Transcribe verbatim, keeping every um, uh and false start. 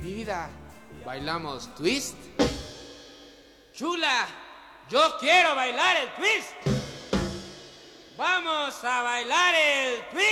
Mi vida, ¿bailamos twist? Chula, yo quiero bailar el twist. Vamos a bailar el twist.